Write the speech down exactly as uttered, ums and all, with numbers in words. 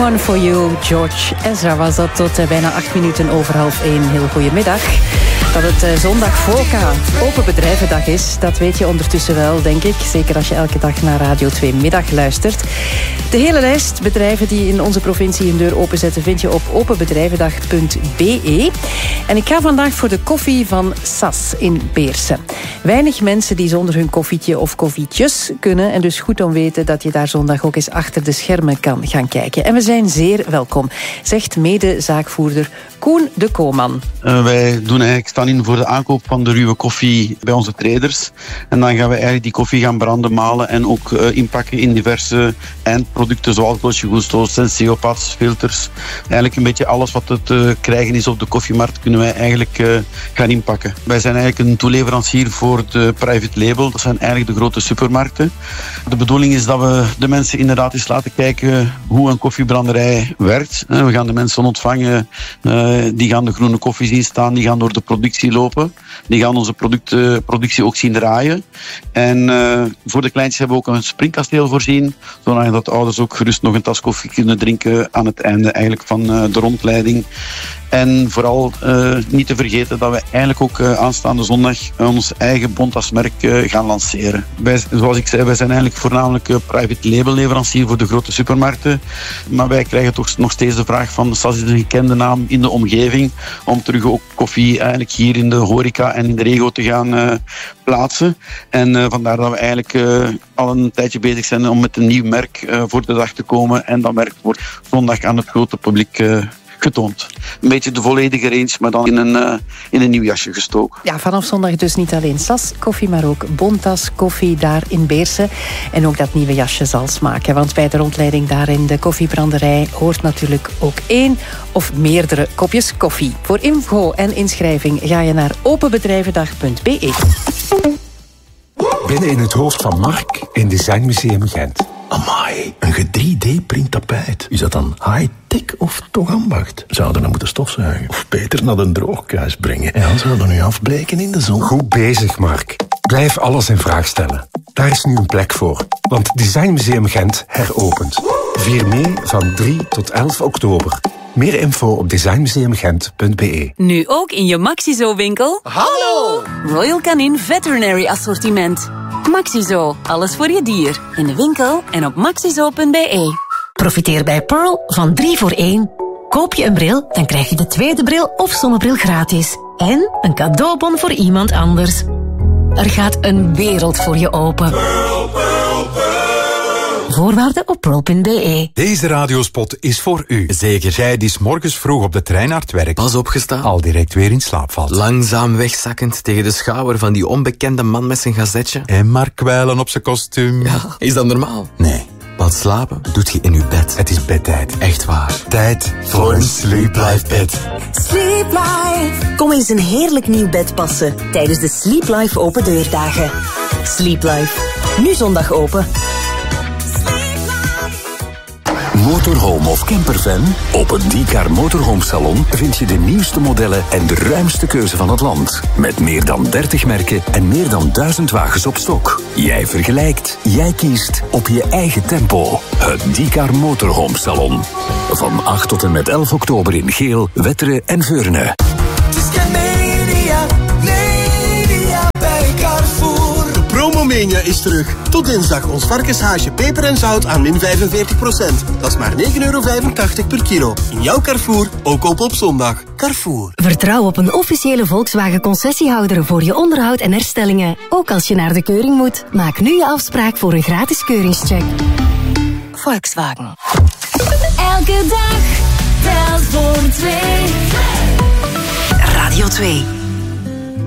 One For You, George Ezra was dat tot uh, bijna acht minuten over half één. Heel goedemiddag. Dat het uh, zondag VOCA, Open Bedrijvendag is, dat weet je ondertussen wel, denk ik. Zeker als je elke dag naar Radio twee Middag luistert. De hele lijst bedrijven die in onze provincie hun deur openzetten vind je op openbedrijvendag punt b e. En ik ga vandaag voor de koffie van Sas in Beersen. Weinig mensen die zonder hun koffietje of koffietjes kunnen. En dus goed om weten dat je daar zondag ook eens achter de schermen kan gaan kijken. En we zijn zeer welkom, zegt mede-zaakvoerder Koen de Kooman. Uh, wij doen eigenlijk staan in voor de aankoop van de ruwe koffie bij onze traders. En dan gaan we eigenlijk die koffie gaan branden, malen en ook uh, inpakken in diverse eindproducten zoals Dolce Gusto, Senseo-pads, filters. Eigenlijk een beetje alles wat te uh, krijgen is op de koffiemarkt kunnen wij eigenlijk uh, gaan inpakken. Wij zijn eigenlijk een toeleverancier voor de private label. Dat zijn eigenlijk de grote supermarkten. De bedoeling is dat we de mensen inderdaad eens laten kijken hoe een koffiebranderij werkt. We gaan de mensen ontvangen, uh, die gaan de groene koffie zien staan, die gaan door de productie lopen. Die gaan onze producten, productie ook zien draaien. En uh, voor de kleintjes hebben we ook een springkasteel voorzien, zodat de ouders ook gerust nog een tas koffie kunnen drinken aan het einde eigenlijk van uh, de rondleiding. En vooral uh, niet te vergeten dat we eigenlijk ook uh, aanstaande zondag ons eigen Bontas-merk uh, gaan lanceren. Wij, zoals ik zei, wij zijn eigenlijk voornamelijk uh, private label leverancier voor de grote supermarkten. Maar wij krijgen toch nog steeds de vraag van Sas is een gekende naam in de omgeving om terug ook koffie eigenlijk hier in de horeca en in de regio te gaan uh, plaatsen. En uh, vandaar dat we eigenlijk uh, al een tijdje bezig zijn om met een nieuw merk uh, voor de dag te komen. En dat merk wordt zondag aan het grote publiek uh, getoond. Een beetje de volledige range, maar dan in een, uh, in een nieuw jasje gestoken. Ja, vanaf zondag dus niet alleen Sas koffie, maar ook Bontas koffie daar in Beersen. En ook dat nieuwe jasje zal smaken. Want bij de rondleiding daar in de koffiebranderij hoort natuurlijk ook één of meerdere kopjes koffie. Voor info en inschrijving ga je naar openbedrijvendag punt b e. Binnen in het hoofd van Mark in Design Museum Gent. Amai, een ge drie D-print tapijt. Is dat dan high-tech of toch ambacht? Zouden we moeten stofzuigen? Of beter naar de droogkuis brengen? En dan zouden we nu afbreken in de zon. Goed bezig, Mark. Blijf alles in vraag stellen. Daar is nu een plek voor. Want Design Museum Gent heropent. Vier mee van drie tot elf oktober. Meer info op designmuseumgent punt b e. Nu ook in je Maxizo-winkel. Hallo! Royal Canin Veterinary Assortiment. Maxizo, alles voor je dier. In de winkel en op maxizo punt b e. Profiteer bij Pearl van drie voor één. Koop je een bril, dan krijg je de tweede bril of zonnebril gratis. En een cadeaubon voor iemand anders. Er gaat een wereld voor je open. Pearl, Pearl, Pearl. Voorwaarden op pearl punt b e. Deze radiospot is voor u. Zeker. Jij die 's morgens vroeg op de trein naar het werk pas opgestaan, al direct weer in slaap valt. Langzaam wegzakkend tegen de schouder van die onbekende man met zijn gazetje. En maar kwijlen op zijn kostuum. Ja, is dat normaal? Nee. Want slapen doet je in je bed. Het is bedtijd. Echt waar. Tijd voor een Sleep Life bed. Sleep Life. Kom eens een heerlijk nieuw bed passen tijdens de Sleep Life open deurdagen. Sleep Life. Nu zondag open. Motorhome of campervan? Op het D-Car Motorhome Salon vind je de nieuwste modellen en de ruimste keuze van het land. Met meer dan dertig merken en meer dan duizend wagens op stok. Jij vergelijkt, jij kiest op je eigen tempo. Het D-Car Motorhome Salon. Van acht tot en met elf oktober in Geel, Wetteren en Veurne. Promomania is terug. Tot dinsdag ons varkenshaasje peper en zout aan min vijfenveertig procent. Dat is maar negen euro vijfentachtig per kilo. In jouw Carrefour, ook op op zondag. Carrefour. Vertrouw op een officiële Volkswagen concessiehouder voor je onderhoud en herstellingen. Ook als je naar de keuring moet. Maak nu je afspraak voor een gratis keuringscheck. Volkswagen. Elke dag telt voor twee. Radio twee.